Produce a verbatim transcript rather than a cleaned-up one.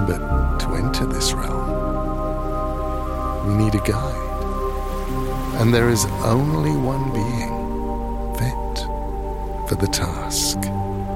But to enter this realm, we need a guide, and there is only one being fit for the task.